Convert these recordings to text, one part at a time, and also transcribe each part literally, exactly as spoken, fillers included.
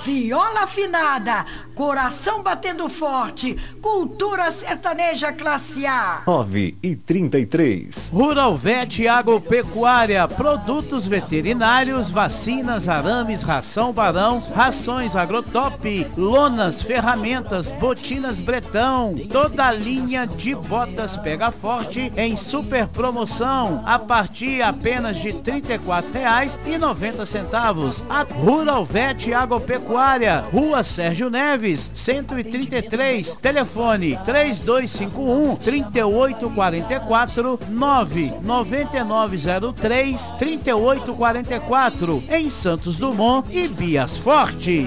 viola afinada, coração batendo forte, cultura sertaneja classe A. nove e trinta e três. Rural Vet Agropecuária, produtos veterinários, vacinas, arames, ração Barão, rações Agrotop, lonas, ferramentas, botinas Bretão, toda a linha de botas Pega Forte em super promoção, a partir apenas de trinta e quatro reais e noventa centavos. A Rural Vet Agropecuária, Rua Sérgio Neves, cento e trinta e três, telefone três dois cinco um, três oito quatro quatro, nove nove nove zero três, três oito quatro quatro, em Santos Dumont e Bias Forte.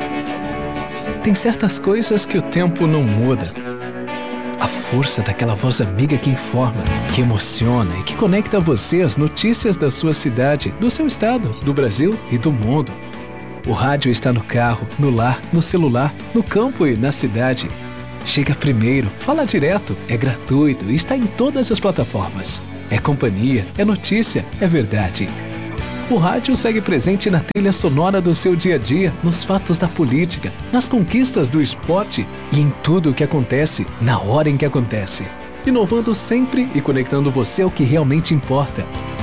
Tem certas coisas que o tempo não muda. A força daquela voz amiga que informa, que emociona e que conecta você às notícias da sua cidade, do seu estado, do Brasil e do mundo. O rádio está no carro, no lar, no celular, no campo e na cidade. Chega primeiro, fala direto, é gratuito e está em todas as plataformas. É companhia, é notícia, é verdade. O rádio segue presente na trilha sonora do seu dia a dia, nos fatos da política, nas conquistas do esporte e em tudo o que acontece, na hora em que acontece. Inovando sempre e conectando você ao que realmente importa.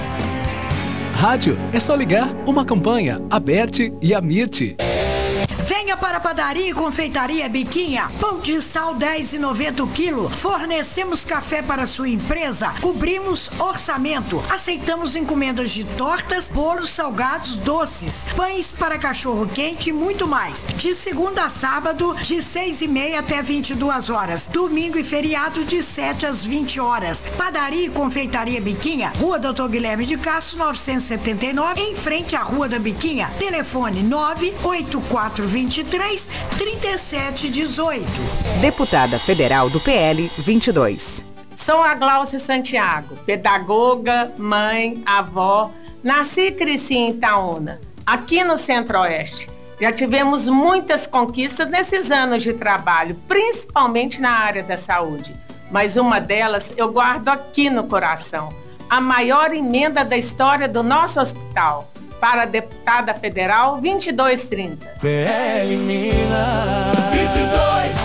Rádio é só ligar, uma campanha, Aberte e Amirte. Venha para a Padaria e Confeitaria Biquinha. Pão de sal dez e noventa o quilo. Fornecemos café para sua empresa. Cobrimos orçamento. Aceitamos encomendas de tortas, bolos salgados, doces, pães para cachorro quente e muito mais. De segunda a sábado, de seis e meia até vinte e duas horas. Domingo e feriado, de sete às vinte horas. Padaria e Confeitaria Biquinha, Rua Doutor Guilherme de Castro, novecentos e setenta e nove, em frente à Rua da Biquinha. Telefone nove oito quatro vinte e três, trinta e sete dezoito. Deputada Federal do P L vinte e dois. Sou a Glaucia Santiago, pedagoga, mãe, avó. Nasci e cresci em Itaúna, aqui no Centro-Oeste. Já tivemos muitas conquistas nesses anos de trabalho, principalmente na área da saúde. Mas uma delas eu guardo aqui no coração. A maior emenda da história do nosso hospital. Para a deputada federal vinte e dois trinta. P L Minas vinte e dois.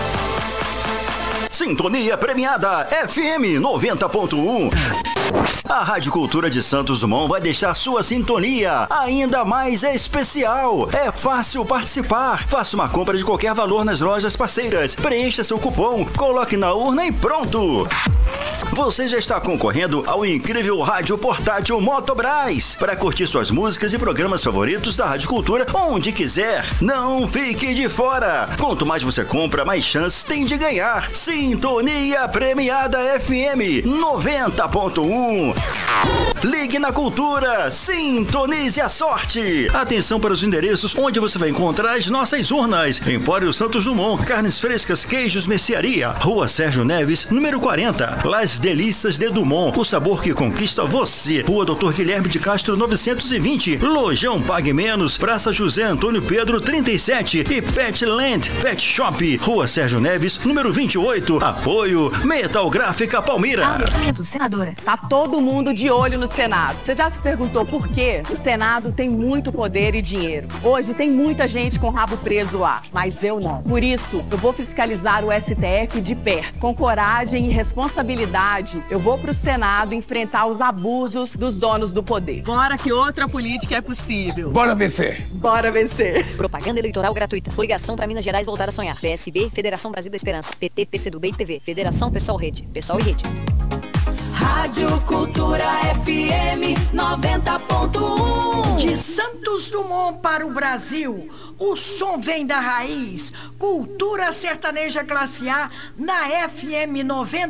Sintonia premiada F M noventa ponto um. A Rádio Cultura de Santos Dumont vai deixar sua sintonia ainda mais especial. É fácil participar. Faça uma compra de qualquer valor nas lojas parceiras. Preencha seu cupom, coloque na urna e pronto. Você já está concorrendo ao incrível rádio portátil Motobras para curtir suas músicas e programas favoritos da Rádio Cultura onde quiser. Não fique de fora. Quanto mais você compra, mais chances tem de ganhar. Sintonia premiada F M noventa ponto um. Ligue na Cultura, sintonize a sorte. Atenção para os endereços onde você vai encontrar as nossas urnas. Empório Santos Dumont, carnes frescas, queijos, mercearia. Rua Sérgio Neves, número quarenta. Las Delícias de Dumont, o sabor que conquista você. Rua Doutor Guilherme de Castro, novecentos e vinte. Lojão Pague Menos, Praça José Antônio Pedro, trinta e sete. E Petland Pet Shop, Rua Sérgio Neves, número vinte e oito. Apoio Metal Gráfica Palmira. Aumentos, senadora. Tá todo mundo de olho no Senado. Você já se perguntou por quê? O Senado tem muito poder e dinheiro. Hoje tem muita gente com o rabo preso lá, mas eu não. Por isso, eu vou fiscalizar o S T F de perto. Com coragem e responsabilidade, eu vou pro Senado enfrentar os abusos dos donos do poder. Bora que outra política é possível. Bora vencer. Bora vencer. Propaganda eleitoral gratuita. Coligação para Minas Gerais voltar a sonhar. P S B, Federação Brasil da Esperança. P T, PCdoB e T V. Federação Pessoal Rede. Pessoal e Rede. Rádio Cultura F M noventa ponto um. De Santos Dumont para o Brasil, o som vem da raiz. Cultura sertaneja classe A na F M noventa.